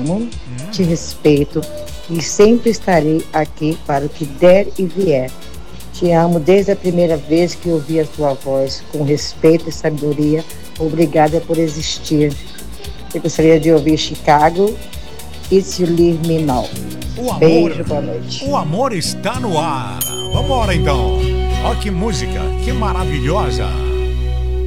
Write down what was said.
amo, te respeito e sempre estarei aqui para o que der e vier. Te amo desde a primeira vez que ouvi a tua voz, com respeito e sabedoria. Obrigada por existir. Eu gostaria de ouvir Chicago, It's You Leave Me Now. Beijo, boa noite. O amor está no ar. Vamos embora então. Olha que música, que maravilhosa.